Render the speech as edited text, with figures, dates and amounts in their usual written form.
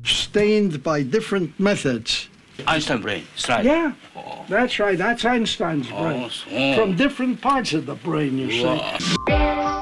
stained by different methods. Einstein brain, right? Yeah, that's right. That's Einstein's brain. Oh. From different parts of the brain, you see.